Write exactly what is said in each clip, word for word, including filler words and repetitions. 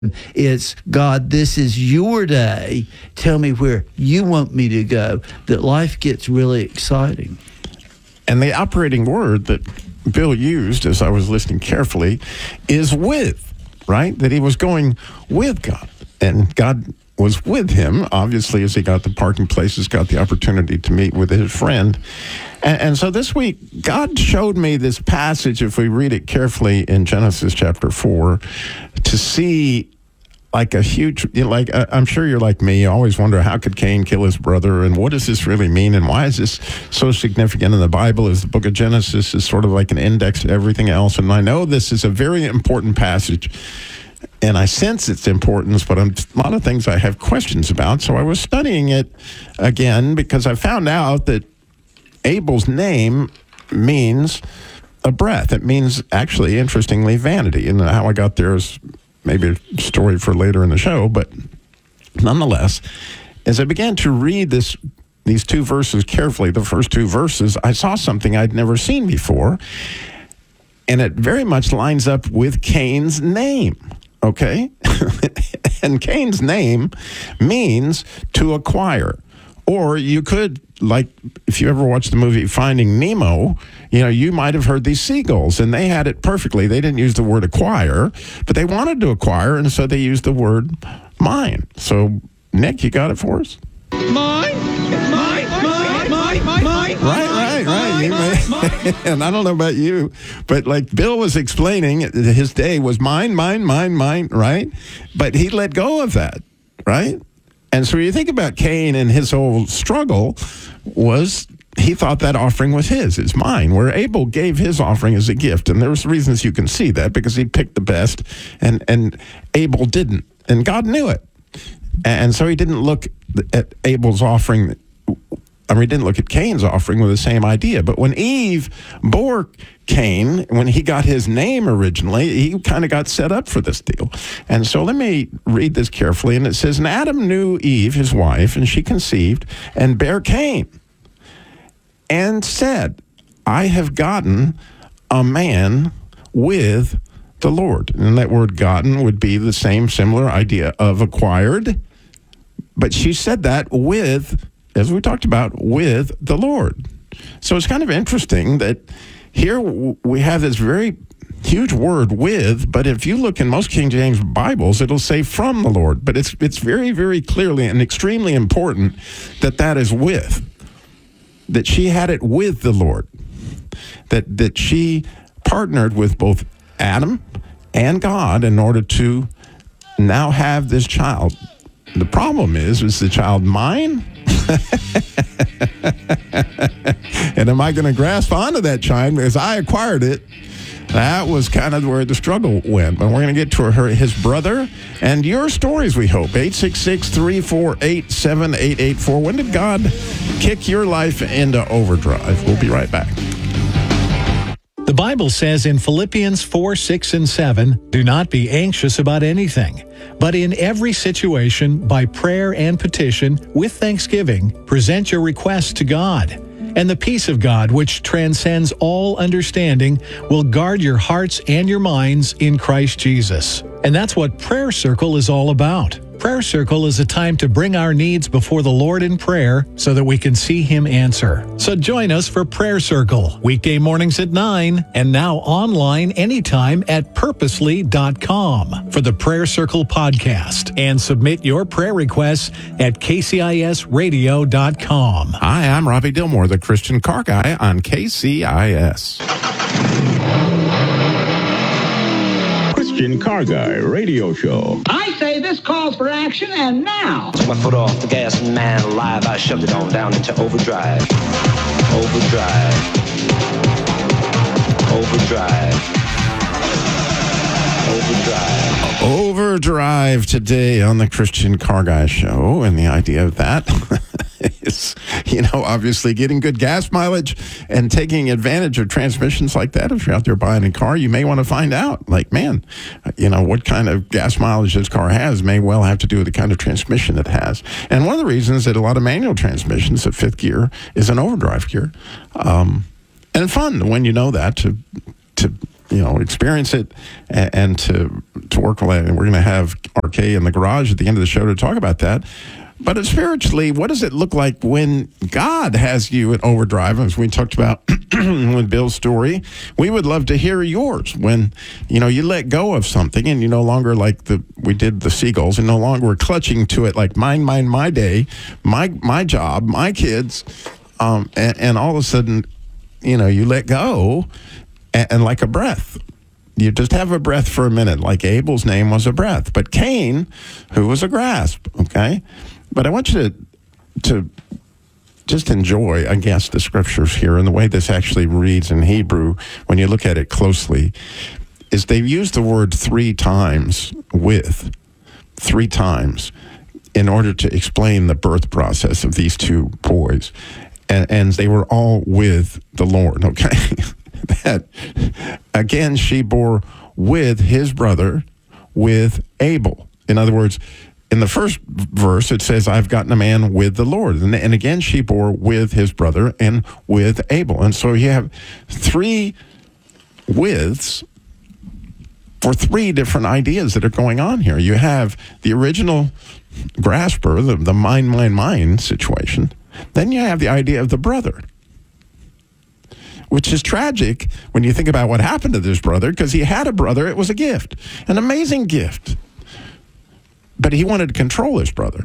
It's, God, this is your day. Tell me where you want me to go. That life gets really exciting. And the operating word that Bill used, as I was listening carefully, is with, right? That he was going with God. And God was with him, obviously, as he got the parking places, got the opportunity to meet with his friend. And, and so this week, God showed me this passage, if we read it carefully in Genesis chapter four, to see like a huge, you know, like, uh, I'm sure you're like me, you always wonder, how could Cain kill his brother, and what does this really mean, and why is this so significant in the Bible? Is the book of Genesis is sort of like an index to everything else, and I know this is a very important passage, and I sense its importance, but I'm, a lot of things I have questions about, so I was studying it again, because I found out that Abel's name means a breath. It means, actually, interestingly, vanity, and how I got there is maybe a story for later in the show, but nonetheless, as I began to read this, these two verses carefully, the first two verses, I saw something I'd never seen before, and it very much lines up with Cain's name, okay? And Cain's name means to acquire. Or you could, like, if you ever watched the movie Finding Nemo, you know, you might have heard these seagulls, and they had it perfectly. They didn't use the word acquire, but they wanted to acquire, and so they used the word mine. So, Nick, you got it for us? Mine, mine, mine, mine, mine, mine. Right, right, right. You may, and I don't know about you, but like Bill was explaining, his day was mine, mine, mine, mine, right? But he let go of that, right? And so you think about Cain, and his whole struggle was he thought that offering was his, it's mine, where Abel gave his offering as a gift. And there's reasons you can see that, because he picked the best, and, and Abel didn't. And God knew it. And so he didn't look at Abel's offering, I mean, he didn't look at Cain's offering with the same idea. But when Eve bore Cain, when he got his name originally, he kind of got set up for this deal. And so let me read this carefully. And it says, and Adam knew Eve, his wife, and she conceived and bare Cain, and said, I have gotten a man with the Lord. And that word gotten would be the same similar idea of acquired. But she said that with, as we talked about, with the Lord. So it's kind of interesting that here we have this very huge word with, but if you look in most King James Bibles, it'll say from the Lord. But it's it's very, very clearly and extremely important that that is with, that she had it with the Lord, that that she partnered with both Adam and God in order to now have this child. The problem is, is the child mine? And am I going to grasp onto that child because I acquired it? That was kind of where the struggle went. But we're going to get to her, his brother and your stories, we hope. eight six six, three four eight, seven eight eight four. When did God kick your life into overdrive? We'll be right back. The Bible says in Philippians four, six, and seven, do not be anxious about anything, but in every situation, by prayer and petition, with thanksgiving, present your requests to God. And the peace of God, which transcends all understanding, will guard your hearts and your minds in Christ Jesus. And that's what Prayer Circle is all about. Prayer Circle is a time to bring our needs before the Lord in prayer so that we can see Him answer. So join us for Prayer Circle, weekday mornings at nine, and now online anytime at purposely dot com for the Prayer Circle podcast. And submit your prayer requests at K C I S radio dot com. Hi, I'm Robbie Dilmore, the Christian car guy on K C I S. Christian Car Guy Radio Show. I say this calls for action, and now. Took my foot off the gas and man alive, I shoved it on down into overdrive. Overdrive. Overdrive. Overdrive. Overdrive today on the Christian Car Guy Show, and the idea of that is, you know, obviously getting good gas mileage and taking advantage of transmissions like that. If you're out there buying a car, you may want to find out, like, man, you know, what kind of gas mileage this car has may well have to do with the kind of transmission it has. And one of the reasons that a lot of manual transmissions, the fifth gear, is an overdrive gear. Um, and fun when you know that to to you know, experience it and, and to to work on it. And we're going to have R K in the garage at the end of the show to talk about that. But spiritually, what does it look like when God has you in overdrive? As we talked about with Bill's story, we would love to hear yours. When, you know, you let go of something and you no longer, like the we did the seagulls, and no longer we're clutching to it like mine, mine, my day, my my job, my kids, um, and, and all of a sudden, you know, you let go, and, and like a breath. You just have a breath for a minute, like Abel's name was a breath, but Cain, who was a grasp, okay? But I want you to to just enjoy, I guess, the scriptures here and the way this actually reads in Hebrew when you look at it closely, is they've used the word three times, with, three times, in order to explain the birth process of these two boys. And, and they were all with the Lord, okay? That, again, she bore with his brother, with Abel. In other words, in the first verse, it says, I've gotten a man with the Lord. And, and again, she bore with his brother and with Abel. And so you have three withs for three different ideas that are going on here. You have the original grasper, the, the mine, mine, mine situation. Then you have the idea of the brother, which is tragic when you think about what happened to this brother, because he had a brother. It was a gift, an amazing gift. But he wanted to control his brother.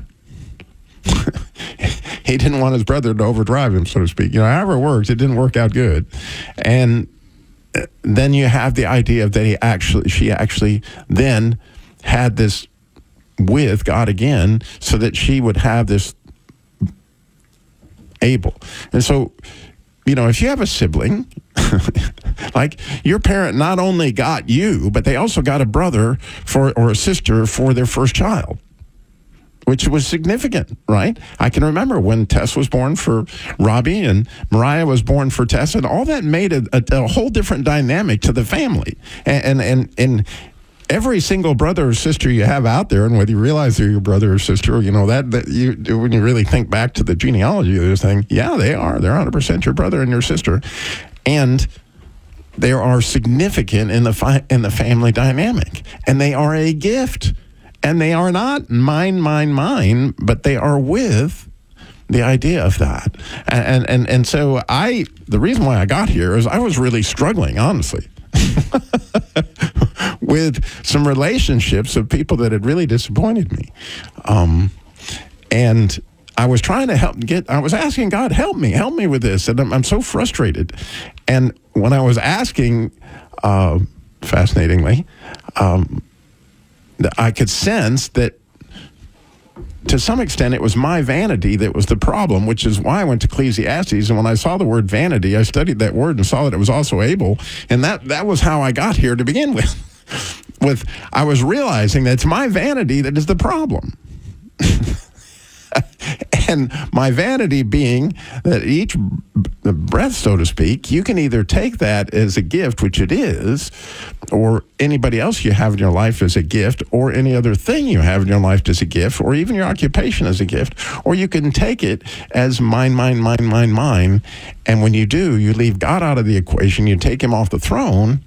He didn't want his brother to overdrive him, so to speak. You know, however it works, it didn't work out good. And then you have the idea of that he actually, she actually then had this with God again, so that she would have this Abel. And so, you know, if you have a sibling, like your parent not only got you, but they also got a brother for or a sister for their first child, which was significant, right? I can remember when Tess was born for Robbie and Mariah was born for Tess, and all that made a, a, a whole different dynamic to the family. And, and, and, and every single brother or sister you have out there, and whether you realize they're your brother or sister, you know, that, that you, when you really think back to the genealogy of this thing, yeah, they are. They're one hundred percent your brother and your sister. And they are significant in the fi- in the family dynamic. And they are a gift. And they are not mine, mine, mine, but they are with the idea of that. And, and, and so I, the reason why I got here is I was really struggling, honestly, with some relationships of people that had really disappointed me. Um, and I was trying to help get, I was asking God, help me, help me with this. And I'm, I'm so frustrated. And when I was asking, uh, fascinatingly, um, I could sense that to some extent it was my vanity that was the problem, which is why I went to Ecclesiastes. And when I saw the word vanity, I studied that word and saw that it was also Abel. And that, that was how I got here to begin with. with I was realizing that it's my vanity that is the problem. And my vanity being that each breath, so to speak, you can either take that as a gift, which it is, or anybody else you have in your life as a gift, or any other thing you have in your life as a gift, or even your occupation as a gift, or you can take it as mine, mine, mine, mine, mine. And when you do, you leave God out of the equation, you take him off the throne,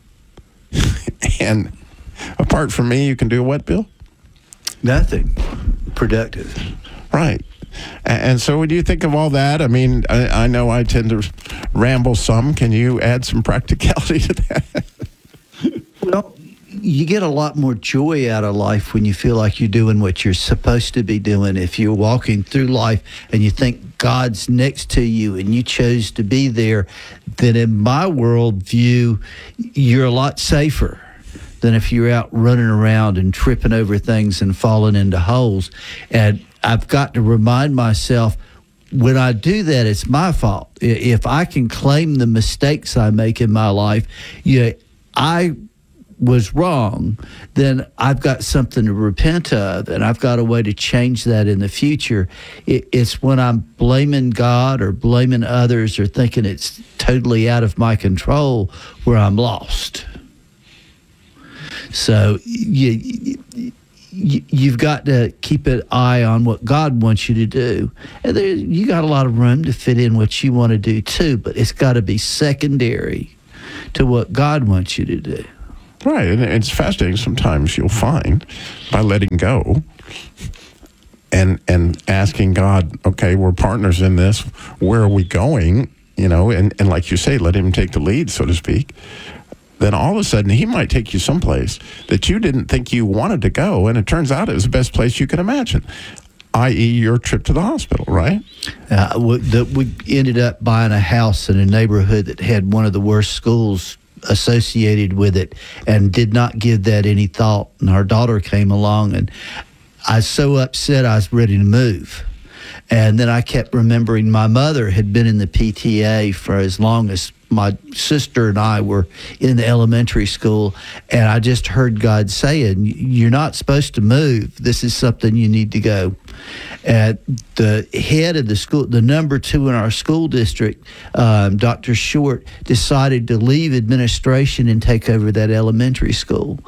and apart from me, you can do what, Bill? Nothing productive. Right. And so when you think of all that, I mean, I, I know I tend to ramble some. Can you add some practicality to that? Well, you get a lot more joy out of life when you feel like you're doing what you're supposed to be doing. If you're walking through life and you think God's next to you and you chose to be there, then in my worldview, you're a lot safer than if you're out running around and tripping over things and falling into holes. And I've got to remind myself, when I do that, it's my fault. If I can claim the mistakes I make in my life, yeah, I was wrong, then I've got something to repent of, and I've got a way to change that in the future. It's when I'm blaming God or blaming others or thinking it's totally out of my control where I'm lost. So you, you, you've got to keep an eye on what God wants you to do. And there, you got a lot of room to fit in what you want to do too, but it's got to be secondary to what God wants you to do. Right, and it's fascinating. Sometimes you'll find by letting go and and asking God, okay, we're partners in this. Where are we going? You know, and, and like you say, let him take the lead, so to speak. Then all of a sudden, he might take you someplace that you didn't think you wanted to go, and it turns out it was the best place you could imagine, that is your trip to the hospital, right? Uh, we, the, we ended up buying a house in a neighborhood that had one of the worst schools associated with it and did not give that any thought. And our daughter came along, and I was so upset I was ready to move. And then I kept remembering my mother had been in the P T A for as long as my sister and I were in the elementary school, and I just heard God saying, you're not supposed to move. This is something you need to go. And the head of the school, the number two in our school district, um, Doctor Short, decided to leave administration and take over that elementary school.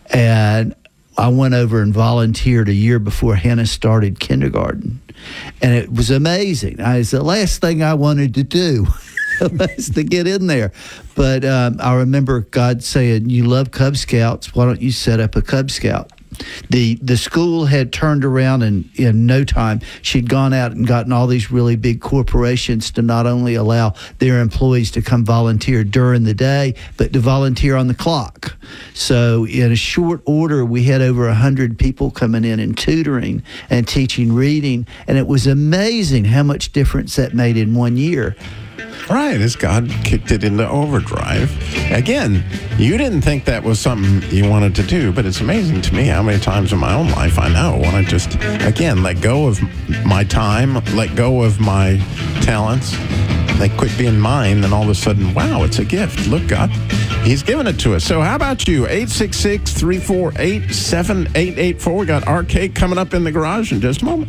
And I went over and volunteered a year before Hannah started kindergarten. And it was amazing. I, it was the last thing I wanted to do. Was to get in there. But um, I remember God saying, you love Cub Scouts, why don't you set up a Cub Scout? The the school had turned around in, in no time. She'd gone out and gotten all these really big corporations to not only allow their employees to come volunteer during the day, but to volunteer on the clock. So in a short order, we had over one hundred people coming in and tutoring and teaching reading, and it was amazing how much difference that made in one year. Right, as God kicked it into overdrive. Again, you didn't think that was something you wanted to do, but it's amazing to me how many times in my own life I now want to just, again, let go of my time, let go of my talents. They quit being mine, and all of a sudden, wow, it's a gift. Look, God, he's given it to us. So how about you? eight six six, three four eight, seven eight eight four. We got R K coming up in the garage in just a moment.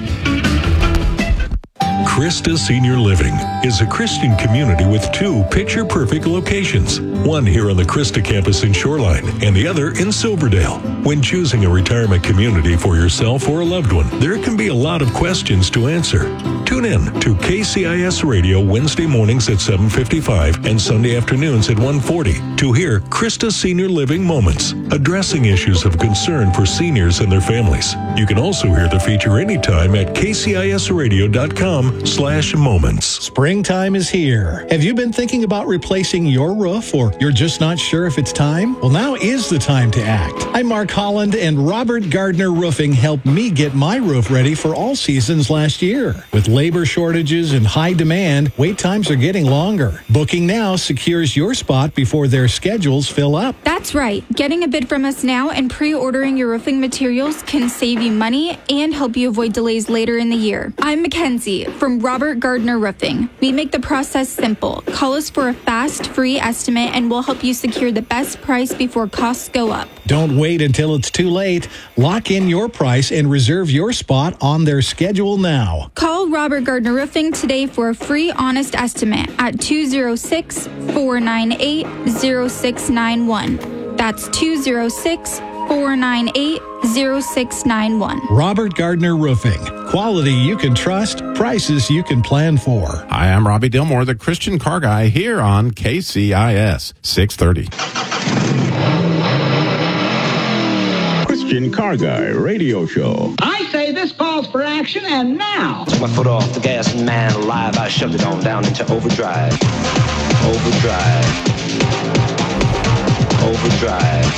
Christa Senior Living is a Christian community with two picture-perfect locations, one here on the Christa campus in Shoreline and the other in Silverdale. When choosing a retirement community for yourself or a loved one, there can be a lot of questions to answer. Tune in to K C I S Radio Wednesday mornings at seven fifty-five and Sunday afternoons at one forty to hear Christa Senior Living Moments, addressing issues of concern for seniors and their families. You can also hear the feature anytime at k c i s radio dot com slash moments. Springtime is here. Have you been thinking about replacing your roof, or you're just not sure if it's time? Well, now is the time to act. I'm Mark Holland, and Robert Gardner Roofing helped me get my roof ready for all seasons last year. With labor shortages and high demand, wait times are getting longer. Booking now secures your spot before their schedules fill up. That's right. Getting a bid from us now and pre-ordering your roofing materials can save you money and help you avoid delays later in the year. I'm Mackenzie from Robert Gardner Roofing. We make the process simple. Call us for a fast, free estimate, and we'll help you secure the best price before costs go up. Don't wait until it's too late. Lock in your price and reserve your spot on their schedule now. Call Robert Gardner Roofing today for a free, honest estimate at two oh six, four nine eight, oh six nine one. That's two oh six, four nine eight, oh six nine one. Robert Gardner Roofing. Quality you can trust, prices you can plan for. Hi, I'm Robbie Dilmore, the Christian Car Guy, here on K C I S six thirty. Christian Car Guy Radio Show. I say this calls for action, and now. Took my foot off the gas and man alive, I shoved it on down into overdrive. Overdrive. Overdrive.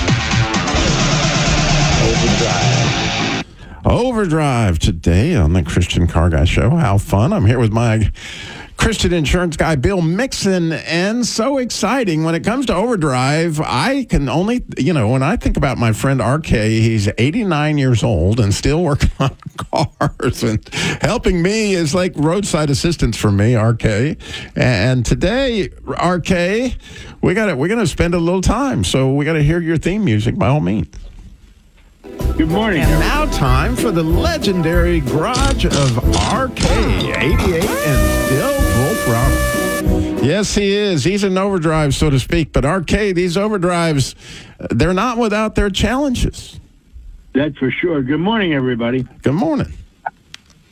Overdrive. Overdrive today on the Christian Car Guy Show. How fun. I'm here with my Christian insurance guy, Bill Mixon, and so exciting. When it comes to overdrive, I can only, you know, when I think about my friend R K, he's eighty-nine years old and still working on cars, and helping me is like roadside assistance for me, R K. And today, R K, we got we're going to spend a little time, so we got to hear your theme music by all means. Good morning. And now time for the legendary garage of R K, eighty-eight and still full throttle. Yes, he is. He's in overdrive, so to speak. But R K, these overdrives, they're not without their challenges. That's for sure. Good morning, everybody. Good morning.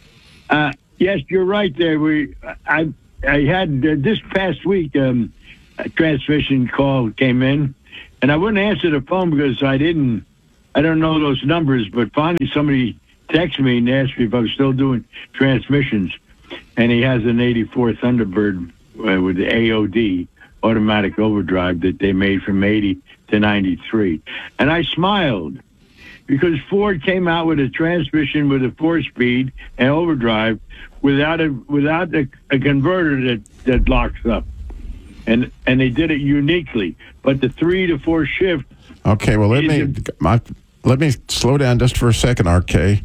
Uh, yes, you're right there. We, I, I had uh, this past week. Um, a transmission call came in, and I wouldn't answer the phone because I didn't, I don't know those numbers, but finally somebody texted me and asked me if I was still doing transmissions, and he has an eighty-four Thunderbird uh, with the A O D, automatic overdrive, that they made from eighty to ninety-three. And I smiled because Ford came out with a transmission with a four-speed and overdrive without a without a, a converter that, that locks up. And and they did it uniquely. But the three to four shift. Okay, well, let me my, let me slow down just for a second, R K.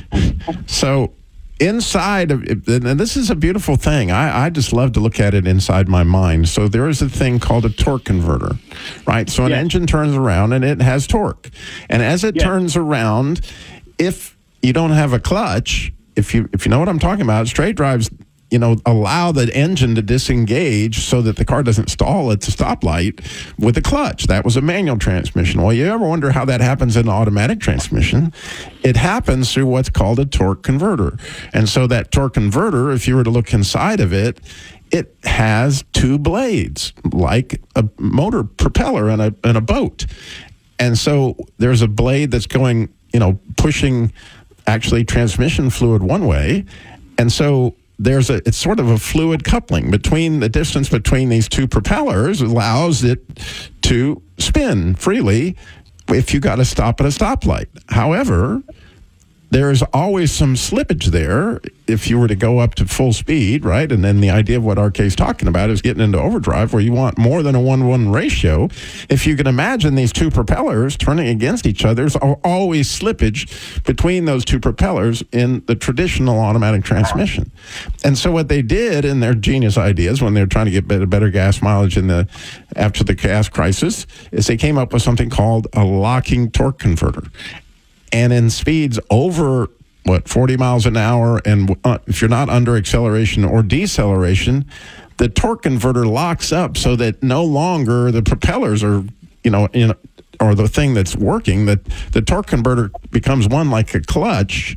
So inside of, and this is a beautiful thing. I, I just love to look at it inside my mind. So there is a thing called a torque converter, right? So an yes. engine turns around and it has torque. And as it yes. turns around, if you don't have a clutch, if you if you know what I'm talking about, straight drives, you know, allow the engine to disengage so that the car doesn't stall at the stoplight with the clutch. That was a manual transmission. Well, you ever wonder how that happens in an automatic transmission? It happens through what's called a torque converter. And so that torque converter, if you were to look inside of it, it has two blades, like a motor propeller in a, in a boat. And so there's a blade that's going, you know, pushing actually transmission fluid one way. And so there's a, it's sort of a fluid coupling between the distance between these two propellers allows it to spin freely if you got to stop at a stoplight. However, there's always some slippage there if you were to go up to full speed, right? And then the idea of what R K's talking about is getting into overdrive where you want more than a one-one ratio. If you can imagine these two propellers turning against each other, there's always slippage between those two propellers in the traditional automatic transmission. And so what they did in their genius ideas when they were trying to get better, better gas mileage in the after the gas crisis is they came up with something called a locking torque converter. And in speeds over, what, forty miles an hour, and uh, if you're not under acceleration or deceleration, the torque converter locks up so that no longer the propellers are, you know, in, or the thing that's working, that the torque converter becomes one like a clutch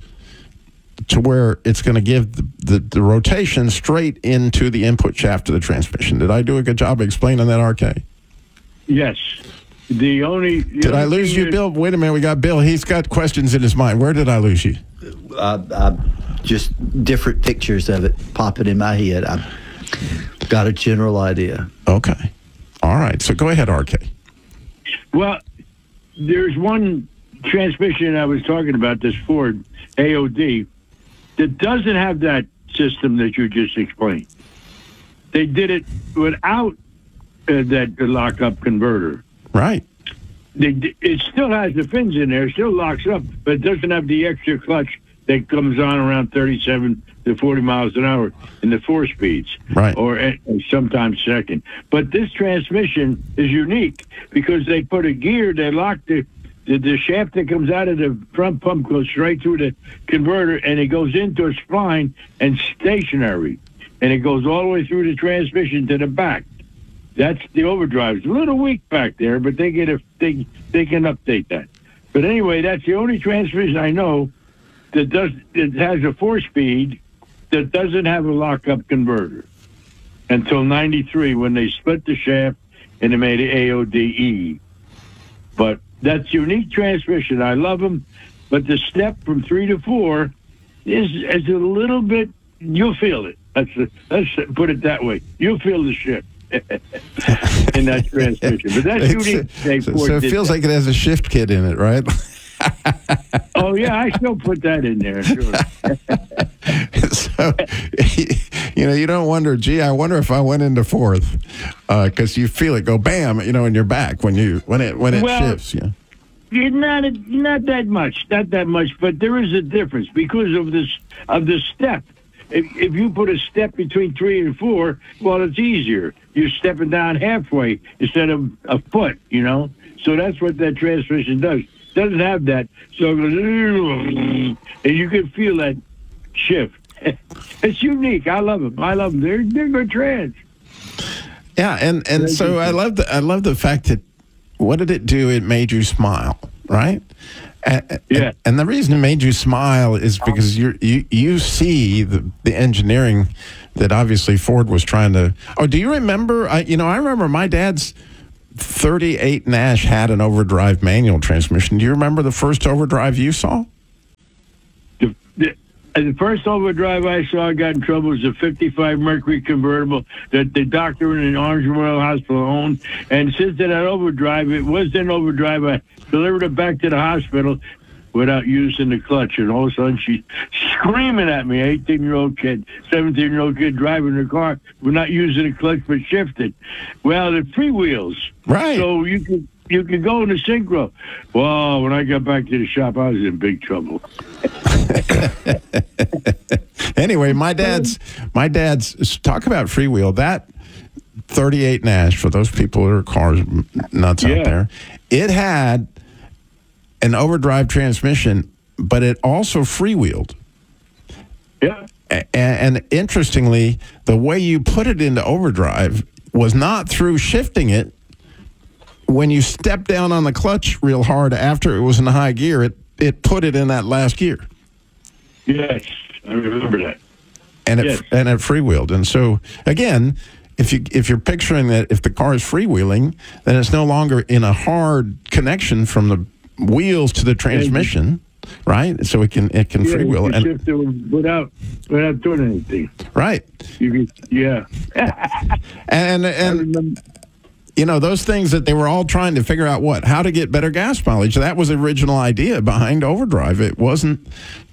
to where it's going to give the, the, the rotation straight into the input shaft of the transmission. Did I do a good job of explaining that, R K? Yes. The only the did only I lose you, Bill? Wait a minute, we got Bill. He's got questions in his mind. Where did I lose you? Uh, uh, just different pictures of it popping in my head. I've got a general idea. Okay, all right. So go ahead, R K. Well, there's one transmission I was talking about, this Ford A O D, that doesn't have that system that you just explained. They did it without uh, that lock-up converter. Right. They, it still has the fins in there, still locks up, but it doesn't have the extra clutch that comes on around thirty-seven to forty miles an hour in the four speeds. Right. Or uh, sometimes second. But this transmission is unique because they put a gear, they lock the, the, the shaft that comes out of the front pump goes straight through the converter, and it goes into a spline and stationary. And it goes all the way through the transmission to the back. That's the overdrive. It's a little weak back there, but they get a they they can update that. But anyway, that's the only transmission I know that does it has a four speed that doesn't have a lockup converter until ninety-three when they split the shaft and they made it A O D E. But that's unique transmission. I love them, but the step from three to four is is a little bit. You'll feel it. Let's let's put it that way. You'll feel the shift. In that transmission, but that's unique. They so, so it feels that. Like it has a shift kit in it, right? Oh yeah, I still put that in there. Sure. So you know, you don't wonder. Gee, I wonder if I went into fourth because uh, you feel it go bam, you know, in your back when you when it when it well, shifts. Yeah. Not not that much, not that much, but there is a difference because of this of the step. If, if you put a step between three and four, well, it's easier. You're stepping down halfway instead of a foot, you know? So that's what that transmission does. Doesn't have that. So it goes, and you can feel that shift. It's unique. I love them. I love them. They're, they're good trans. Yeah, and, and so I love the I love the fact that what did it do? It made you smile, right? And, yeah. And the reason it made you smile is because you you you see the, the engineering that obviously Ford was trying to. Oh, do you remember? I, you know, I remember my dad's thirty-eight Nash had an overdrive manual transmission. Do you remember the first overdrive you saw? The, the, the first overdrive I saw got in trouble was a fifty-five Mercury convertible that the doctor in the Orange Memorial Hospital owned. And since it had overdrive, it was in overdrive. I delivered it back to the hospital without using the clutch. And all of a sudden, she's screaming at me, eighteen-year-old kid, seventeen-year-old kid driving the car, we're not using the clutch but shifted. Well, the freewheels. Right. So you could you could go in the synchro. Well, when I got back to the shop, I was in big trouble. Anyway, my dad's my dad's talk about freewheel. That thirty-eight Nash, for those people that are cars nuts Yeah. out there, it had an overdrive transmission, but it also freewheeled. Yeah. And, and interestingly, the way you put it into overdrive was not through shifting it. When you stepped down on the clutch real hard after it was in high gear, it, it put it in that last gear. Yes, I remember that. And it Yes. and it freewheeled. And so again, if you if you're picturing that if the car is freewheeling, then it's no longer in a hard connection from the wheels to the transmission, right? So it can it can Yeah, freewheel you and shift it without without doing anything. right. You could, yeah. And and you know, those things that they were all trying to figure out what how to get better gas mileage. That was the original idea behind overdrive. It wasn't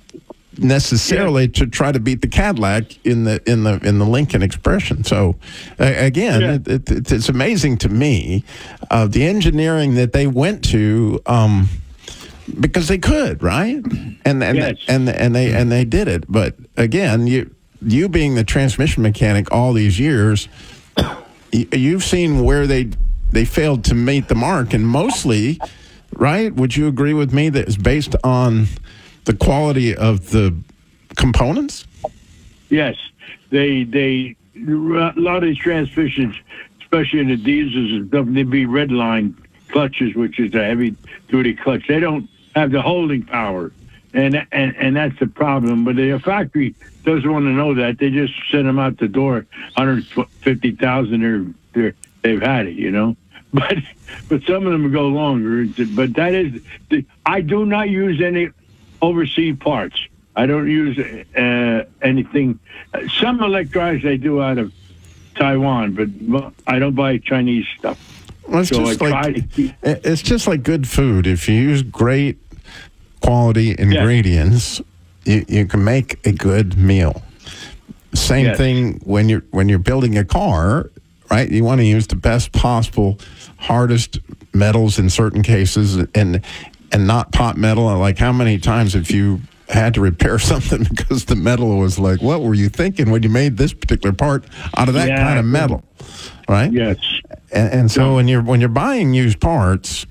necessarily to try to beat the Cadillac in the in the in the Lincoln Expression. So uh, again, Yeah. it, it, it's amazing to me uh, the engineering that they went to um, because they could, right? And and Yes. and and they and they did it. But again, you you being the transmission mechanic all these years, you, you've seen where they they failed to meet the mark, and mostly, right? Would you agree with me that it's based on the quality of the components? Yes, they they a lot of these transmissions, especially in the diesels and stuff, they be red line clutches, which is a heavy duty clutch. They don't have the holding power, and and and that's the problem. But the factory doesn't want to know that. They just send them out the door, one hundred fifty thousand. They're they're they've had it, you know. But but some of them go longer. But that is, I do not use any overseas parts. I don't use uh, anything. Some electronics I do out of Taiwan, but I don't buy Chinese stuff. Well, it's, So just I try like, to keep- it's just like good food. If you use great quality ingredients, you, you can make a good meal. Same Yes. thing when you're when you're building a car, right? You want to use the best possible, hardest metals in certain cases, and and not pot metal. Like, how many times have you had to repair something because the metal was like, what were you thinking when you made this particular part out of that Yeah. kind of metal, right? Yes. And, and so when you're when you're buying used parts,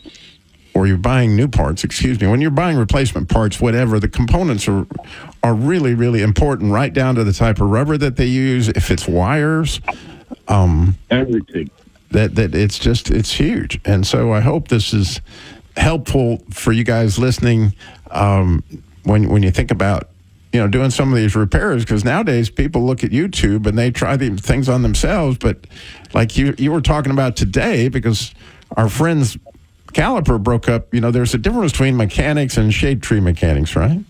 or you're buying new parts, excuse me, when you're buying replacement parts, whatever, the components are are really, really important, right down to the type of rubber that they use, if it's wires, um, everything. That that it's just it's huge. And so I hope this is helpful for you guys listening um, when when you think about, you know, doing some of these repairs, because nowadays people look at YouTube and they try these things on themselves. But like you you were talking about today, because our friend's caliper broke up, you know, there's a difference between mechanics and shade tree mechanics, right?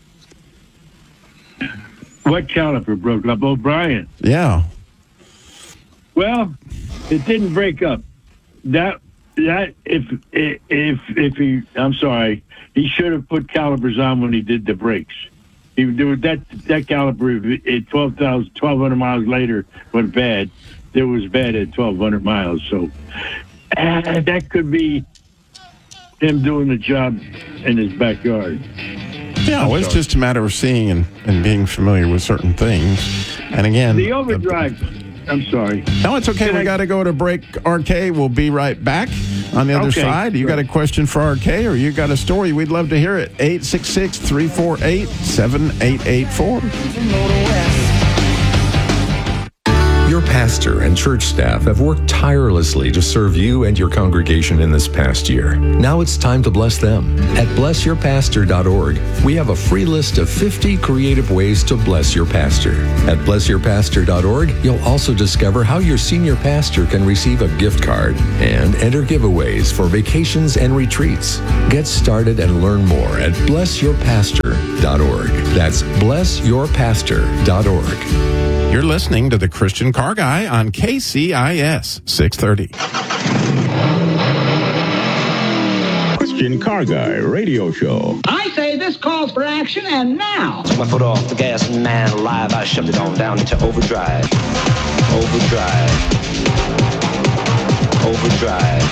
What caliper broke up? O'Brien. Yeah. Well, it didn't break up. That that if if if he, I'm sorry, he should have put calipers on when he did the brakes. He there was that that caliper at twelve thousand, twelve hundred miles later went bad. It was bad at twelve hundred miles. So uh, that could be him doing the job in his backyard. Yeah, well, it's just a matter of seeing and, and being familiar with certain things. And again, The overdrive. I'm sorry. No, it's okay. Can We I- got to go to break. R K, we'll be right back on the other Okay. side. You got a question for R K, or you got a story? We'd love to hear it. eight six six, three four eight, seven eight eight four. Your pastor and church staff have worked tirelessly to serve you and your congregation in this past year. Now it's time to bless them. At bless your pastor dot org, we have a free list of fifty creative ways to bless your pastor. At bless your pastor dot org, you'll also discover how your senior pastor can receive a gift card and enter giveaways for vacations and retreats. Get started and learn more at bless your pastor dot org. That's bless your pastor dot org. You're listening to the Christian Car Guy on K C I S six thirty. Christian Car Guy Radio Show. I say this calls for action, and now. Took my foot off the gas, and man alive, I shoved it on down into overdrive. Overdrive. Overdrive.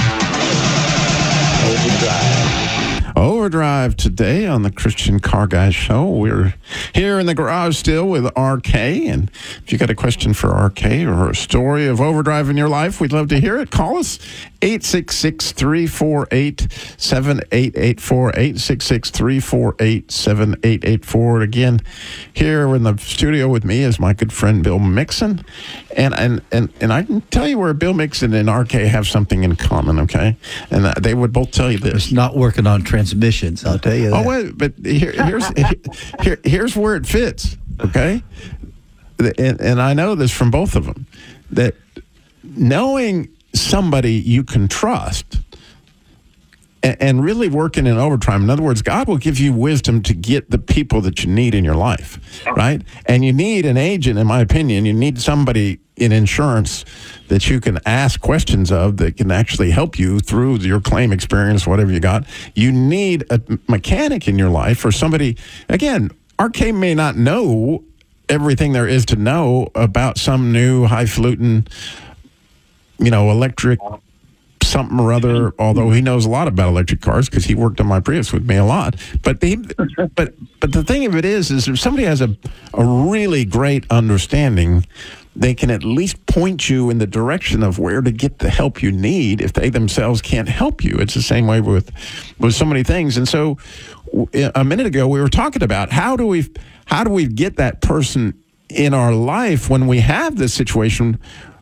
Overdrive. Overdrive today on the Christian Car Guy Show. We're here in the garage still with R K, and if you got a question for R K or a story of overdrive in your life, we'd love to hear it. Call us eight six six, three four eight, seven eight eight four, eight six six, three four eight, seven eight eight four. Again, here in the studio with me is my good friend Bill Mixon, and and and, and I can tell you where Bill Mixon and R K have something in common, okay? And uh, they would both tell you this. It's not working on transmissions, I'll tell you that. Oh, wait, but here, here's here, here's where it fits, okay? And, and I know this from both of them, that knowing somebody you can trust and, and really working in overtime. In other words, God will give you wisdom to get the people that you need in your life, right? And you need an agent, in my opinion. You need somebody in insurance that you can ask questions of that can actually help you through your claim experience, whatever you got. You need a mechanic in your life or somebody, again, R K may not know everything there is to know about some new highfalutin, you know, electric something or other, although he knows a lot about electric cars because he worked on my Prius with me a lot. But he, but but the thing of it is, is if somebody has a, a really great understanding, they can at least point you in the direction of where to get the help you need if they themselves can't help you. It's the same way with with so many things. And so a minute ago we were talking about how do we how do we get that person in our life when we have this situation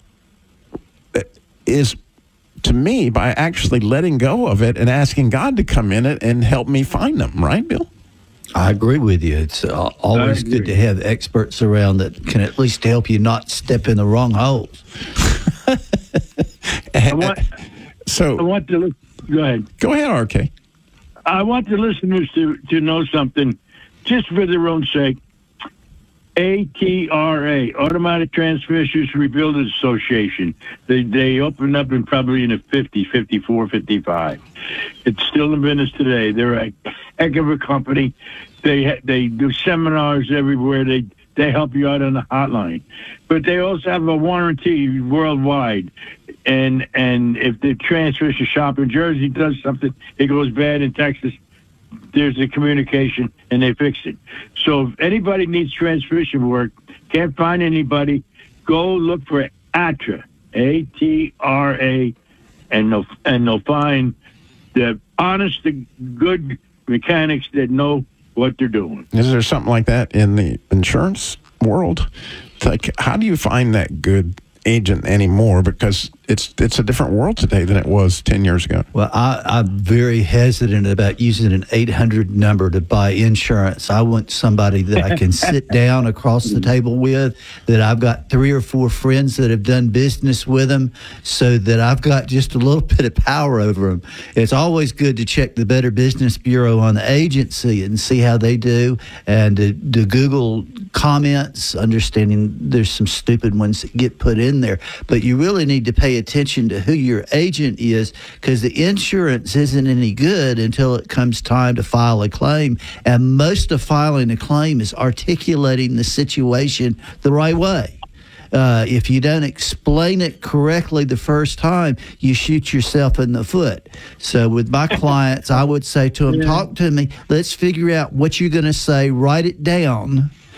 is, to me, by actually letting go of it and asking God to come in it and help me find them. Right, Bill? I agree with you. It's uh, always good to have experts around that can at least help you not step in the wrong holes. I want, so I want to go ahead. Go ahead, R K. I want the listeners to, to know something, just for their own sake. A T R A, Automatic Transmissions Rebuilders Association. They they opened up in probably in the fifty, fifty-four, fifty-five. It's still in business today. They're a heck of a company. They ha- they do seminars everywhere. They they help you out on the hotline, but they also have a warranty worldwide. And and if the transmission shop in Jersey does something, it goes bad in Texas, there's a communication and they fix it. So if anybody needs transmission work, can't find anybody, go look for A T R A, A T R A, and they'll, and they'll find the honest, good mechanics that know what they're doing. Is there something like that in the insurance world? It's like, how do you find that good agent anymore? Because it's it's a different world today than it was ten years ago. Well, I, I'm very hesitant about using an eight hundred number to buy insurance. I want somebody that I can sit down across the table with, that I've got three or four friends that have done business with them, so that I've got just a little bit of power over them. It's always good to check the Better Business Bureau on the agency and see how they do, and to, to Google comments, understanding there's some stupid ones that get put in there. But you really need to pay attention to who your agent is, because the insurance isn't any good until it comes time to file a claim. And most of filing a claim is articulating the situation the right way. Uh, if you don't explain it correctly the first time, you shoot yourself in the foot. So with my clients, I would say to them, talk to me. Let's figure out what you're going to say. Write it down.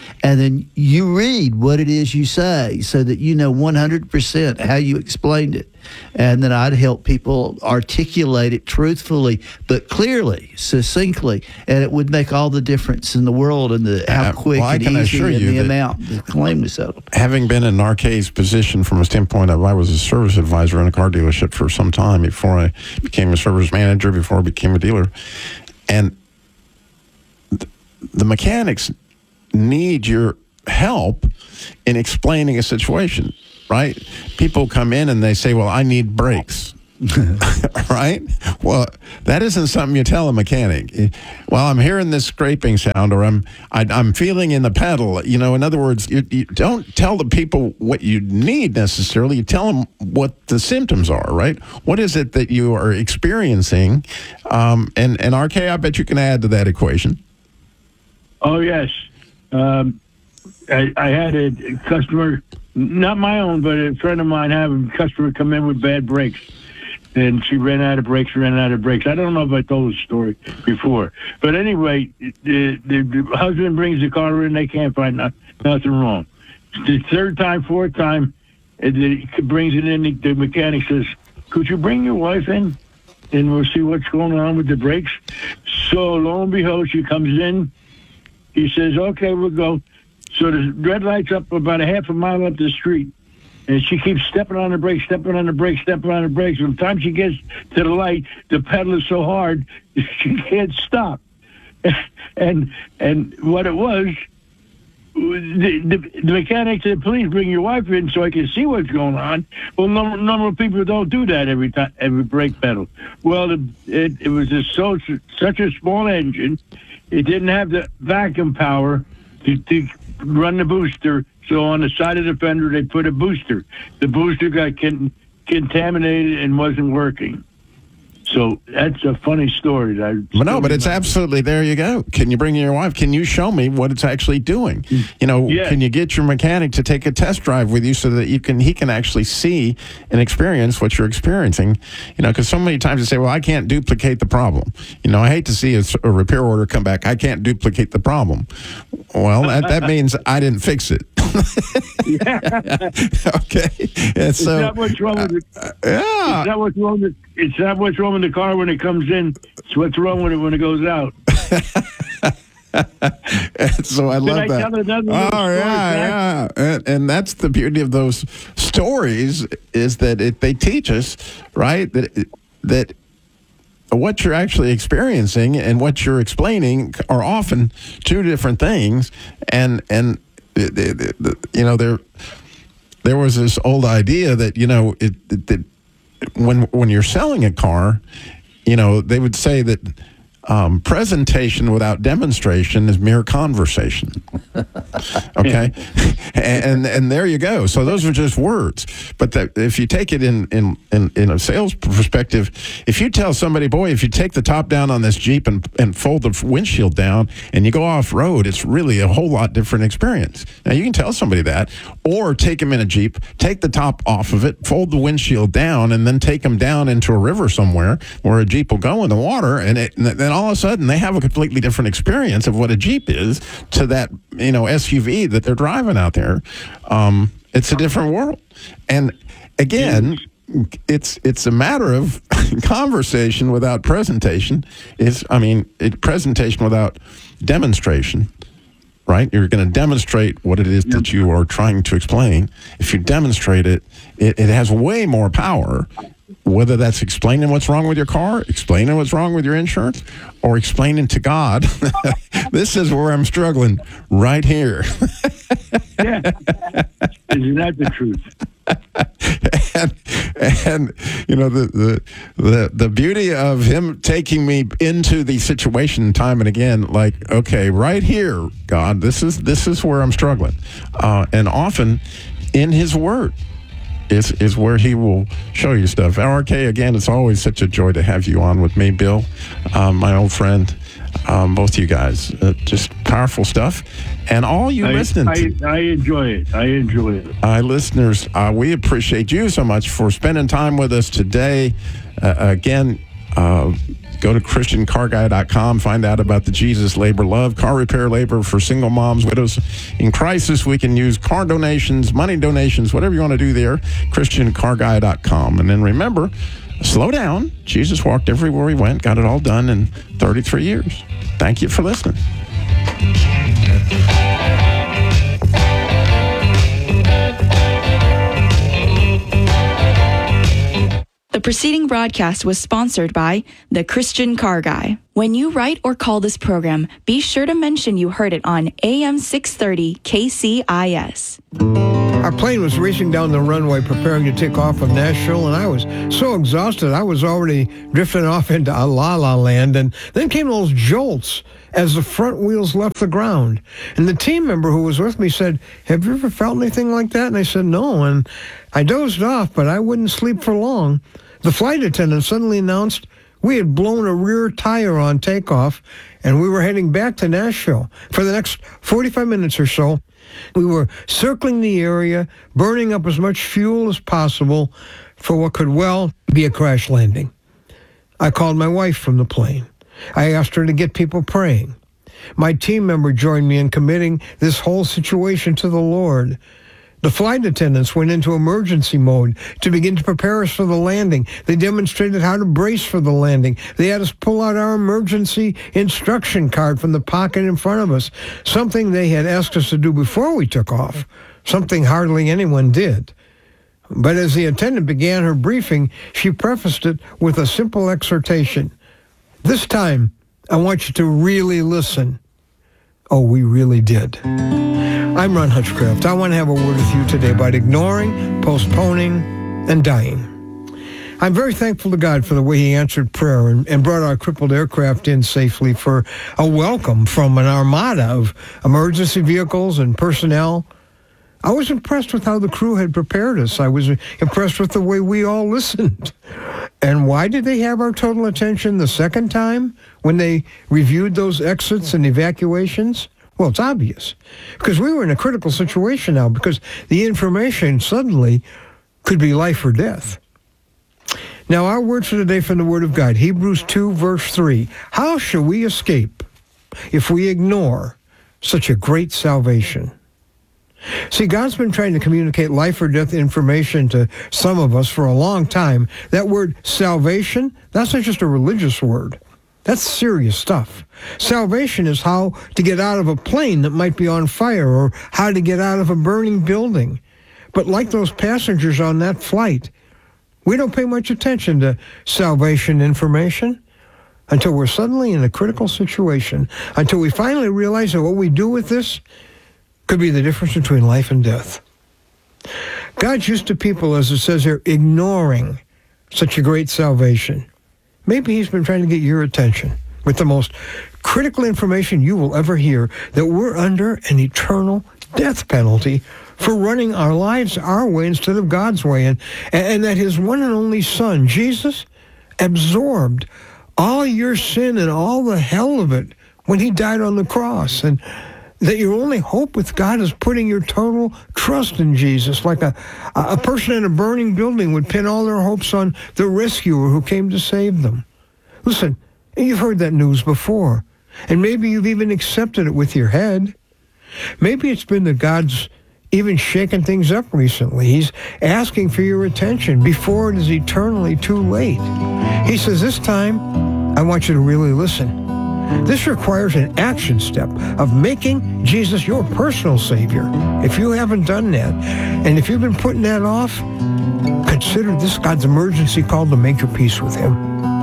and then you read what it is you say so that you know one hundred percent how you explained it. And then I'd help people articulate it truthfully, but clearly, succinctly, and it would make all the difference in the world and the how Uh, quick well, I and can easy assure and you the that- amount the claim was settled. Having been in R K's position from a standpoint of I was a service advisor in a car dealership for some time before I became a service manager, before I became a dealer. And th- the mechanics need your help in explaining a situation, right? People come in and they say, well, I need brakes. Right? Well, that isn't something you tell a mechanic. Well, I'm hearing this scraping sound, or I'm I, I'm feeling in the pedal. You know, in other words, you, you don't tell the people what you need necessarily. You tell them what the symptoms are, right? What is it that you are experiencing? Um, and and R K, I bet you can add to that equation. Oh yes, um, I, I had a customer, not my own, but a friend of mine, have a customer come in with bad brakes. And she ran out of brakes, ran out of brakes. I don't know if I told the story before. But anyway, the, the, the husband brings the car in, they can't find no, nothing wrong. The third time, fourth time, it, it brings it in, the, the mechanic says, could you bring your wife in and we'll see what's going on with the brakes? So lo and behold, she comes in. He says, okay, we'll go. So the red light's up about a half a mile up the street. And she keeps stepping on the brakes, stepping on the brakes, stepping on the brakes. By the time she gets to the light, the pedal is so hard, she can't stop. And and what it was, the, the, the mechanic said, please bring your wife in so I can see what's going on. Well, no number of people don't do that every time, every brake pedal. Well, it, it, it was a, so such a small engine, it didn't have the vacuum power to, to run the booster. So on the side of the fender, they put a booster. The booster got con- contaminated and wasn't working. So that's a funny story. That I But no, but it's absolutely, there you go. Can you bring your wife? Can you show me what it's actually doing? You know, Yeah. can you get your mechanic to take a test drive with you so that you can he can actually see and experience what you're experiencing? You know, because so many times they say, well, I can't duplicate the problem. You know, I hate to see a, a repair order come back. I can't duplicate the problem. Well, that, that means I didn't fix it. Okay. And so, it's not what's wrong with it. uh, yeah. It's not what's wrong with it's not what's wrong with the car when it comes in. It's what's wrong with it when it goes out. And so I love I that. tell another Oh little story, yeah, Zach? yeah, and, and that's the beauty of those stories is that it, they teach us, right? That that what you're actually experiencing and what you're explaining are often two different things, and and the, the, the, you know there there was this old idea that you know it, it, that when when you're selling a car, you know they would say that. Um, presentation without demonstration is mere conversation. Okay, and and there you go. So those are just words. But that, if you take it in, in in in a sales perspective, if you tell somebody, boy, if you take the top down on this Jeep and and fold the windshield down and you go off road, it's really a whole lot different experience. Now you can tell somebody that, or take them in a Jeep, take the top off of it, fold the windshield down, and then take them down into a river somewhere where a Jeep will go in the water, and it and then all of a sudden they have a completely different experience of what a Jeep is to that, you know, S U V that they're driving out there. Um, it's a different world. And again, it's it's a matter of conversation without presentation. Is I mean, it, presentation without demonstration. Right? You're going to demonstrate what it is that you are trying to explain. If you demonstrate it, it, it has way more power. Whether that's explaining what's wrong with your car, explaining what's wrong with your insurance, or explaining to God, this is where I'm struggling right here. Yeah. Isn't that the truth? and, and you know the, the the the beauty of him taking me into the situation time and again, like, okay, right here, God, this is this is where I'm struggling, uh, and often in His Word is is where He will show you stuff. R K, again, it's always such a joy to have you on with me, Bill, um, my old friend. Um, both you guys, uh, just powerful stuff, and all you I, listening I, to. I enjoy it. I enjoy it. Hi, listeners. Uh, we appreciate you so much for spending time with us today. Uh, again, uh, Go to Christian Car Guy dot com. Find out about the Jesus Labor Love, car repair labor for single moms, widows in crisis. We can use car donations, money donations, whatever you want to do there. Christian Car Guy dot com. And then remember, slow down. Jesus walked everywhere he went, got it all done in thirty-three years. Thank you for listening. The preceding broadcast was sponsored by The Christian Car Guy. When you write or call this program, be sure to mention you heard it on A M six thirty K C I S. Our plane was racing down the runway preparing to take off from Nashville, and I was so exhausted I was already drifting off into a la-la land, and then came those jolts as the front wheels left the ground. And the team member who was with me said, "Have you ever felt anything like that?" And I said, "No," and I dozed off, but I wouldn't sleep for long. The flight attendant suddenly announced we had blown a rear tire on takeoff, and we were heading back to Nashville. For the next forty-five minutes or so, we were circling the area, burning up as much fuel as possible for what could well be a crash landing. I called my wife from the plane. I asked her to get people praying. My team member joined me in committing this whole situation to the Lord. The flight attendants went into emergency mode to begin to prepare us for the landing. They demonstrated how to brace for the landing. They had us pull out our emergency instruction card from the pocket in front of us, something they had asked us to do before we took off, something hardly anyone did. But as the attendant began her briefing, she prefaced it with a simple exhortation. "This time, I want you to really listen." Oh, we really did. I'm Ron Hutchcraft. I want to have a word with you today about ignoring, postponing, and dying. I'm very thankful to God for the way he answered prayer and, and brought our crippled aircraft in safely for a welcome from an armada of emergency vehicles and personnel. I was impressed with how the crew had prepared us. I was impressed with the way we all listened. And why did they have our total attention the second time when they reviewed those exits and evacuations? Well, it's obvious. Because we were in a critical situation now, because the information suddenly could be life or death. Now, our word for today from the Word of God, Hebrews two, verse three. How shall we escape if we ignore such a great salvation? See, God's been trying to communicate life or death information to some of us for a long time. That word salvation, that's not just a religious word. That's serious stuff. Salvation is how to get out of a plane that might be on fire or how to get out of a burning building. But like those passengers on that flight, we don't pay much attention to salvation information until we're suddenly in a critical situation, until we finally realize that what we do with this could be the difference between life and death. God's used to people, as it says here, ignoring such a great salvation. Maybe he's been trying to get your attention with the most critical information you will ever hear, that we're under an eternal death penalty for running our lives our way instead of God's way, and, and that his one and only Son, Jesus, absorbed all your sin and all the hell of it when he died on the cross, and that your only hope with God is putting your total trust in Jesus, like a, a person in a burning building would pin all their hopes on the rescuer who came to save them. Listen, you've heard that news before, and maybe you've even accepted it with your head. Maybe it's been that God's even shaken things up recently. He's asking for your attention before it is eternally too late. He says, this time, I want you to really listen. This requires an action step of making Jesus your personal Savior. If you haven't done that, and if you've been putting that off, consider this God's emergency call to make your peace with him.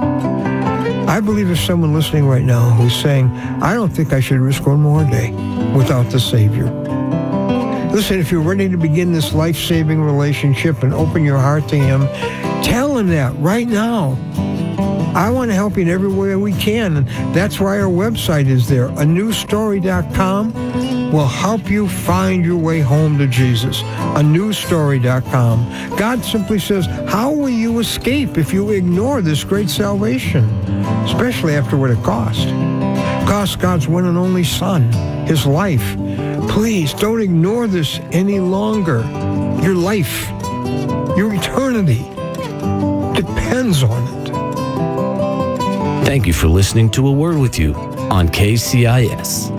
I believe there's someone listening right now who's saying, I don't think I should risk one more day without the Savior. Listen, if you're ready to begin this life-saving relationship and open your heart to him, tell him that right now. I want to help you in every way we can, and that's why our website is there. a new story dot com will help you find your way home to Jesus. a new story dot com. God simply says, how will you escape if you ignore this great salvation? Especially after what it cost. It cost God's one and only Son, his life. Please don't ignore this any longer. Your life, your eternity depends on it. Thank you for listening to A Word With You on K C I S.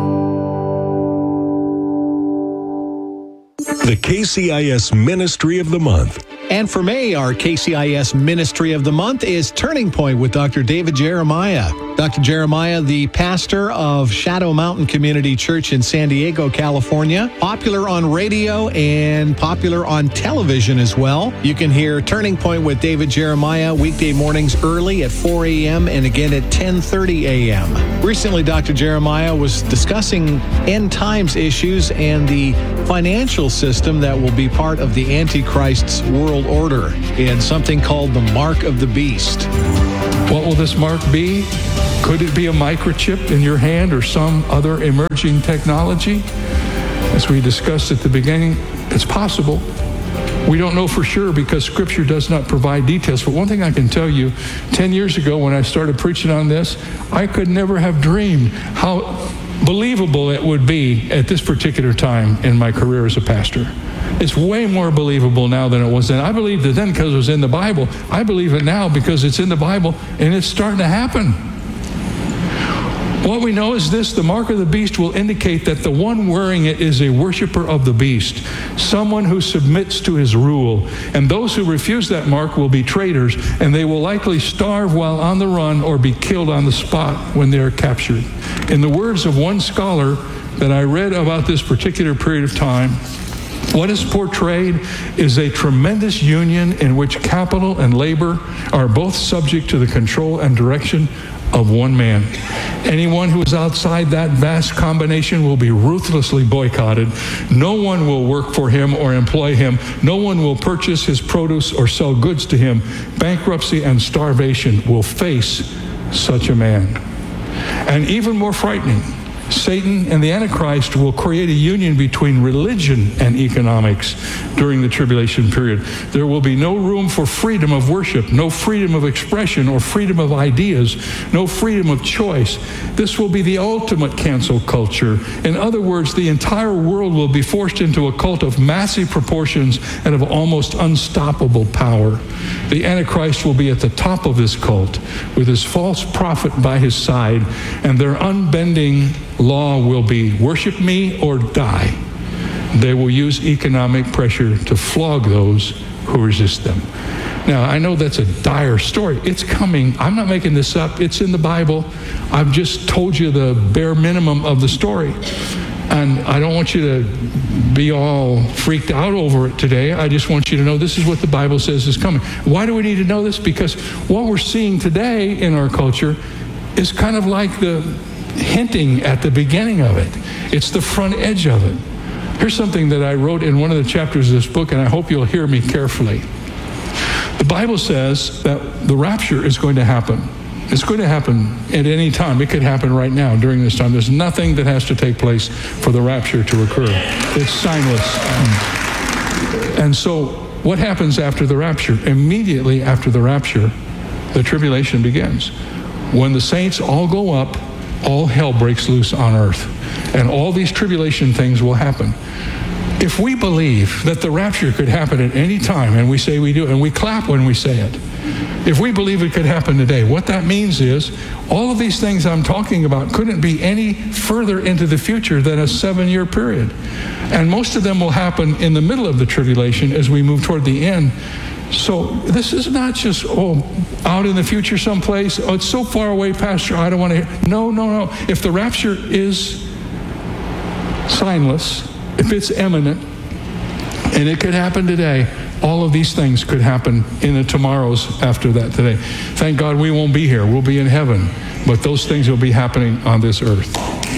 The K C I S Ministry of the Month. And for May, our K C I S Ministry of the Month is Turning Point with Doctor David Jeremiah. Doctor Jeremiah, the pastor of Shadow Mountain Community Church in San Diego, California. Popular on radio and popular on television as well. You can hear Turning Point with David Jeremiah weekday mornings early at four a.m. and again at ten thirty a.m. Recently, Doctor Jeremiah was discussing end times issues and the financial system that will be part of the Antichrist's world order in something called the Mark of the Beast. What will this mark be? Could it be a microchip in your hand or some other emerging technology? As we discussed at the beginning, it's possible. We don't know for sure because Scripture does not provide details. But one thing I can tell you, ten years ago when I started preaching on this, I could never have dreamed how believable it would be at this particular time in my career as a pastor. It's way more believable now than it was then. I believed it then because it was in the Bible. I believe it now because it's in the Bible and it's starting to happen. What we know is this: the mark of the beast will indicate that the one wearing it is a worshiper of the beast, someone who submits to his rule. And those who refuse that mark will be traitors, and they will likely starve while on the run or be killed on the spot when they are captured. In the words of one scholar that I read about this particular period of time, what is portrayed is a tremendous union in which capital and labor are both subject to the control and direction of one man. Anyone who is outside that vast combination will be ruthlessly boycotted. No one will work for him or employ him. No one will purchase his produce or sell goods to him. Bankruptcy and starvation will face such a man. And even more frightening, Satan and the Antichrist will create a union between religion and economics during the tribulation period. There will be no room for freedom of worship, no freedom of expression or freedom of ideas, no freedom of choice. This will be the ultimate cancel culture. In other words, the entire world will be forced into a cult of massive proportions and of almost unstoppable power. The Antichrist will be at the top of this cult with his false prophet by his side, and their unbending law will be worship me or die. They will use economic pressure to flog those who resist them. Now, I know that's a dire story. It's coming. I'm not making this up. It's in the Bible. I've just told you the bare minimum of the story. And I don't want you to be all freaked out over it today. I just want you to know this is what the Bible says is coming. Why do we need to know this? Because what we're seeing today in our culture is kind of like the hinting at the beginning of it. It's the front edge of it. Here's something that I wrote in one of the chapters of this book, and I hope you'll hear me carefully. The Bible says that the rapture is going to happen. It's going to happen at any time. It could happen right now during this time. There's nothing that has to take place for the rapture to occur. It's signless. And so what happens after the rapture? Immediately after the rapture, the tribulation begins. When the saints all go up, all hell breaks loose on earth. And all these tribulation things will happen. If we believe that the rapture could happen at any time, and we say we do, and we clap when we say it, if we believe it could happen today, what that means is all of these things I'm talking about couldn't be any further into the future than a seven-year period. And most of them will happen in the middle of the tribulation as we move toward the end. So this is not just, oh, out in the future someplace. Oh, it's so far away, Pastor, I don't want to hear. No, no, no. If the rapture is signless, if it's imminent, and it could happen today, all of these things could happen in the tomorrows after that today. Thank God we won't be here. We'll be in heaven. But those things will be happening on this earth.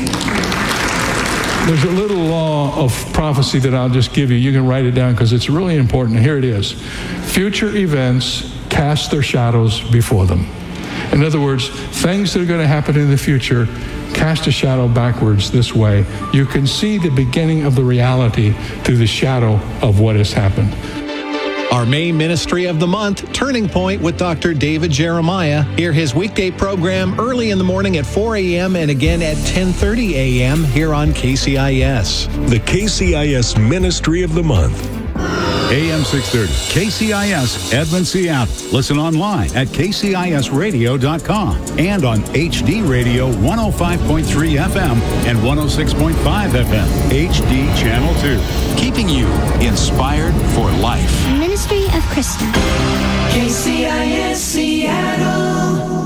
There's a little law of prophecy that I'll just give you. You can write it down because it's really important. Here it is. Future events cast their shadows before them. In other words, things that are going to happen in the future cast a shadow backwards this way. You can see the beginning of the reality through the shadow of what has happened. Our May Ministry of the Month, Turning Point with Doctor David Jeremiah. Hear his weekday program early in the morning at four a.m. and again at ten thirty a.m. here on K C I S. The K C I S Ministry of the Month. A M six thirty, K C I S, Edmond, Seattle. Listen online at K C I S radio dot com and on H D Radio one oh five point three F M and one oh six point five F M, H D Channel two. Keeping you inspired for life. Ministry of Krista. K C I S Seattle.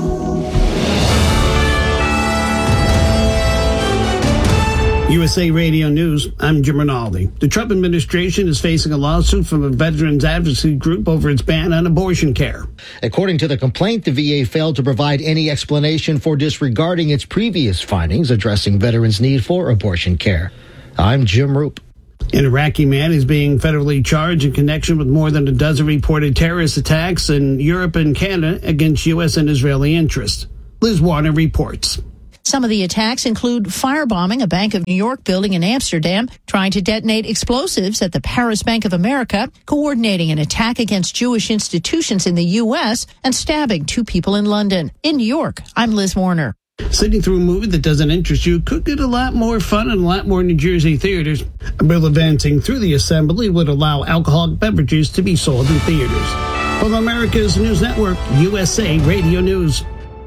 U S A Radio News, I'm Jim Rinaldi. The Trump administration is facing a lawsuit from a veterans advocacy group over its ban on abortion care. According to the complaint, the V A failed to provide any explanation for disregarding its previous findings addressing veterans' need for abortion care. I'm Jim Roop. An Iraqi man is being federally charged in connection with more than a dozen reported terrorist attacks in Europe and Canada against U S and Israeli interests. Liz Warner reports. Some of the attacks include firebombing a Bank of New York building in Amsterdam, trying to detonate explosives at the Paris Bank of America, coordinating an attack against Jewish institutions in the U S, and stabbing two people in London. In New York, I'm Liz Warner. Sitting through a movie that doesn't interest you could get a lot more fun in a lot more New Jersey theaters. A bill advancing through the Assembly would allow alcoholic beverages to be sold in theaters. From America's News Network, U S A Radio News.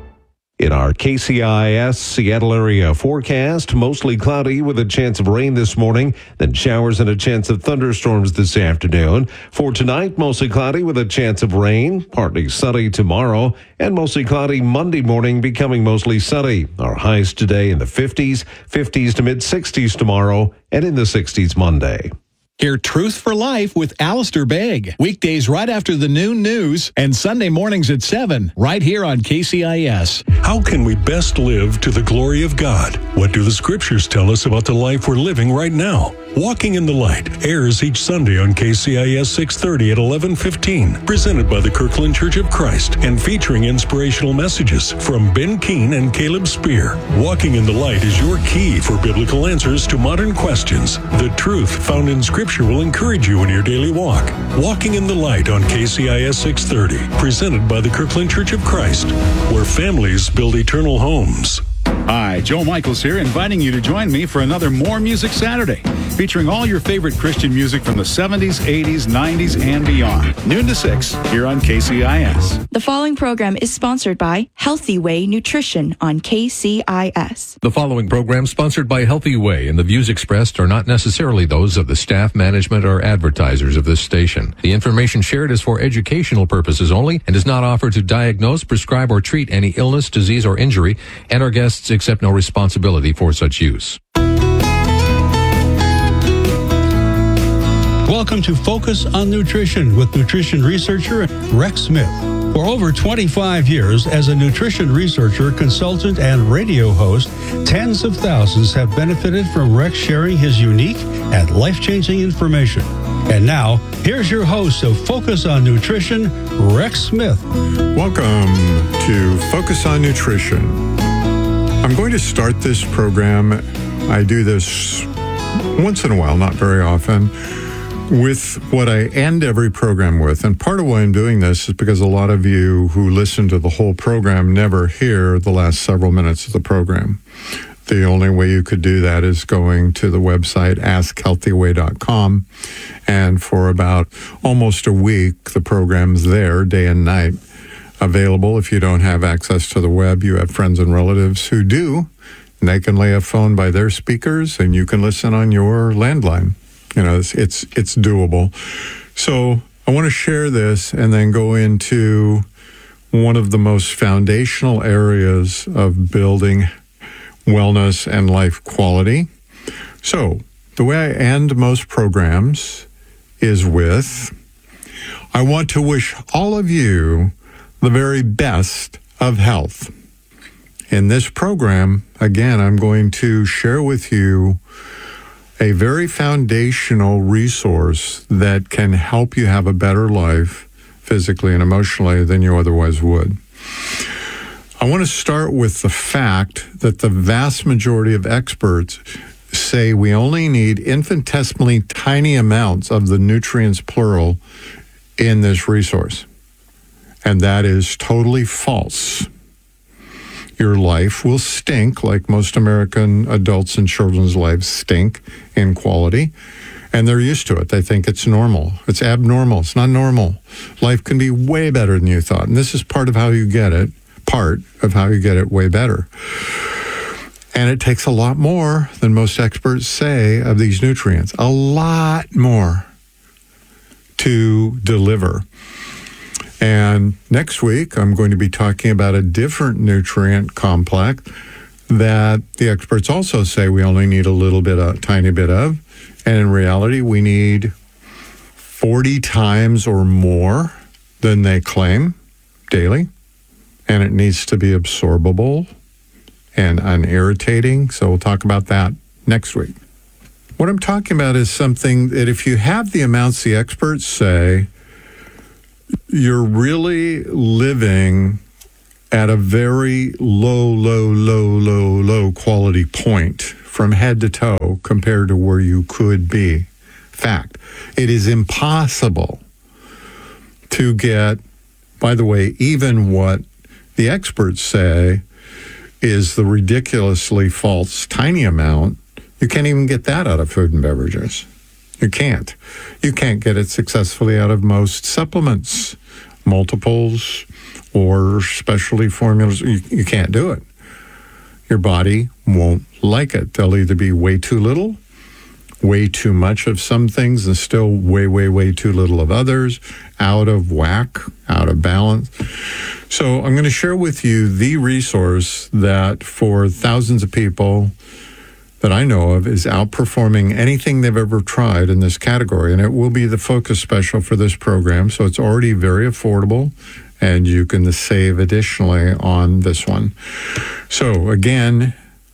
In our K C I S Seattle area forecast, mostly cloudy with a chance of rain this morning, then showers and a chance of thunderstorms this afternoon. For tonight, mostly cloudy with a chance of rain, partly sunny tomorrow, and mostly cloudy Monday morning, becoming mostly sunny. Our highs today in the fifties, fifties to mid-sixties tomorrow, and in the sixties Monday. Hear Truth for Life with Alistair Begg. Weekdays right after the noon news and Sunday mornings at seven, right here on K C I S. How can we best live to the glory of God? What do the scriptures tell us about the life we're living right now? Walking in the Light airs each Sunday on K C I S six thirty at eleven fifteen, presented by the Kirkland Church of Christ and featuring inspirational messages from Ben Keene and Caleb Spear. Walking in the Light is your key for biblical answers to modern questions. The truth found in Scripture will encourage you in your daily walk. Walking in the Light on K C I S six thirty, presented by the Kirkland Church of Christ, where families build eternal homes. Hi, Joe Michaels here, inviting you to join me for another More Music Saturday, featuring all your favorite Christian music from the seventies, eighties, nineties, and beyond. Noon to six, here on K C I S. The following program is sponsored by Healthy Way Nutrition on K C I S. The following program sponsored by Healthy Way, and the views expressed are not necessarily those of the staff, management, or advertisers of this station. The information shared is for educational purposes only and is not offered to diagnose, prescribe, or treat any illness, disease, or injury, and our guests accept no responsibility for such use. Welcome to Focus on Nutrition with nutrition researcher Rex Smith. For over twenty-five years as a nutrition researcher, consultant, and radio host, tens of thousands have benefited from Rex sharing his unique and life-changing information. And now, here's your host of Focus on Nutrition, Rex Smith. Welcome to Focus on Nutrition. I'm going to start this program, I do this once in a while, not very often, with what I end every program with. And part of why I'm doing this is because a lot of you who listen to the whole program never hear the last several minutes of the program. The only way you could do that is going to the website ask healthy way dot com. And for about almost a week, the program's there day and night. Available. If you don't have access to the web, you have friends and relatives who do, and they can lay a phone by their speakers and you can listen on your landline. You know, it's it's, it's doable. So I want to share this and then go into one of the most foundational areas of building wellness and life quality. So the way I end most programs is with, I want to wish all of you the very best of health. In this program, again, I'm going to share with you a very foundational resource that can help you have a better life physically and emotionally than you otherwise would. I want to start with the fact that the vast majority of experts say we only need infinitesimally tiny amounts of the nutrients, plural, in this resource. And that is totally false. Your life will stink like most American adults and children's lives stink in quality. And they're used to it. They think it's normal. It's abnormal. It's not normal. Life can be way better than you thought. And this is part of how you get it, part of how you get it way better. And it takes a lot more than most experts say of these nutrients. A lot more to deliver. And next week, I'm going to be talking about a different nutrient complex that the experts also say we only need a little bit, a tiny bit of. And in reality, we need forty times or more than they claim daily. And it needs to be absorbable and unirritating. So we'll talk about that next week. What I'm talking about is something that if you have the amounts the experts say, you're really living at a very low, low, low, low, low quality point from head to toe compared to where you could be. Fact. It is impossible to get, by the way, even what the experts say is the ridiculously false tiny amount. You can't even get that out of food and beverages. You can't. You can't get it successfully out of most supplements, multiples, or specialty formulas. You, you can't do it. Your body won't like it. There'll either be way too little, way too much of some things, and still way, way, way too little of others, out of whack, out of balance. So I'm going to share with you the resource that for thousands of people that I know of is outperforming anything they've ever tried in this category. And it will be the focus special for this program. So it's already very affordable, and you can save additionally on this one. So again,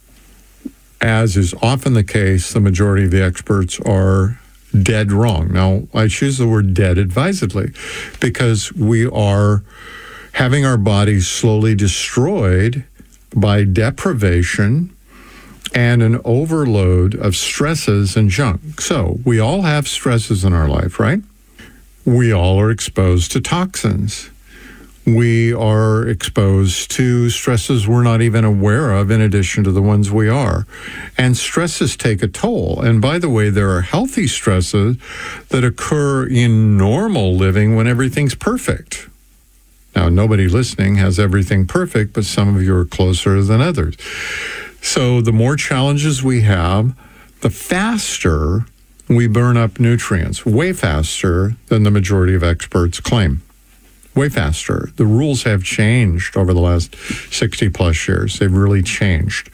as is often the case, the majority of the experts are dead wrong. Now, I choose the word dead advisedly because we are having our bodies slowly destroyed by deprivation and an overload of stresses and junk. So we all have stresses in our life, right? We all are exposed to toxins. We are exposed to stresses we're not even aware of in addition to the ones we are. And stresses take a toll. And by the way, there are healthy stresses that occur in normal living when everything's perfect. Now, nobody listening has everything perfect, but some of you are closer than others. So the more challenges we have, the faster we burn up nutrients, way faster than the majority of experts claim. Way faster. The rules have changed over the last sixty plus years. They've really changed.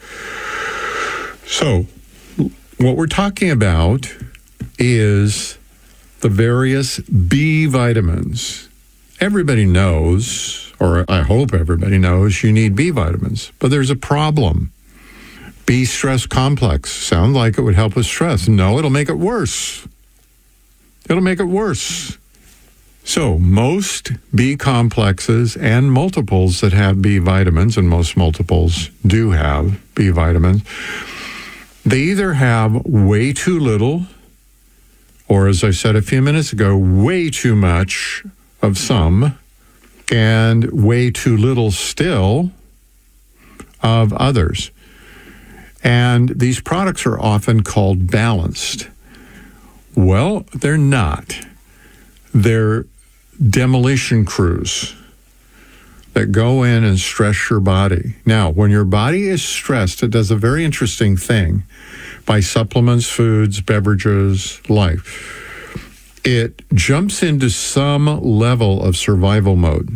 So what we're talking about is the various B vitamins. Everybody knows, or I hope everybody knows, you need B vitamins, but there's a problem. B stress complex. Sounds like it would help with stress. No, it'll make it worse. It'll make it worse. So most B complexes and multiples that have B vitamins, and most multiples do have B vitamins, they either have way too little, or as I said a few minutes ago, way too much of some, and way too little still of others. And these products are often called balanced. Well, they're not. They're demolition crews that go in and stress your body. Now, when your body is stressed, it does a very interesting thing by supplements, foods, beverages, life. It jumps into some level of survival mode.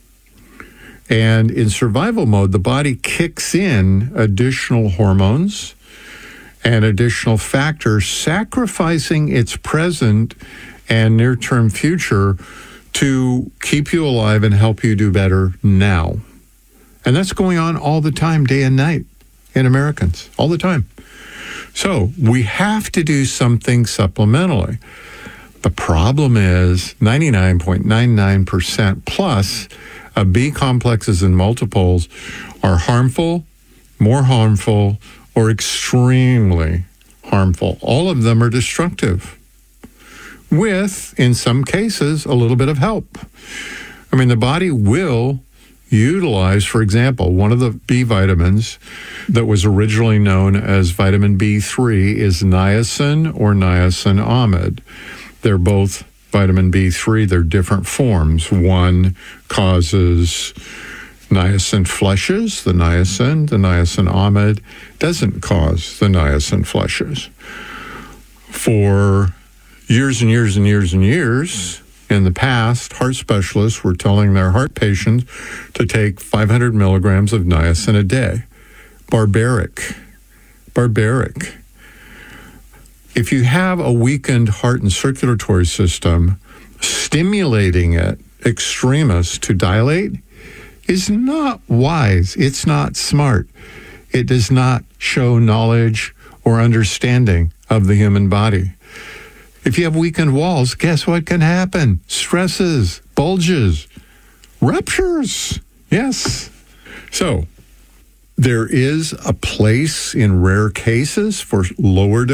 And in survival mode, the body kicks in additional hormones and additional factors, sacrificing its present and near-term future to keep you alive and help you do better now. And that's going on all the time, day and night, in Americans, all the time. So we have to do something supplementally. The problem is ninety-nine point nine nine percent plus of B complexes and multiples are harmful, more harmful, or extremely harmful. All of them are destructive, with, in some cases, a little bit of help. I mean, the body will utilize, for example, one of the B vitamins that was originally known as vitamin B three is niacin or niacinamide. They're both vitamin B three. They're different forms. One causes niacin flushes, the niacin. The niacinamide doesn't cause the niacin flushes. For years and years and years and years, in the past, heart specialists were telling their heart patients to take five hundred milligrams of niacin a day. Barbaric. Barbaric. If you have a weakened heart and circulatory system, stimulating it extremis to dilate is not wise. It's not smart. It does not show knowledge or understanding of the human body. If you have weakened walls, guess what can happen? Stresses, bulges, ruptures. Yes. So there is a place in rare cases for lower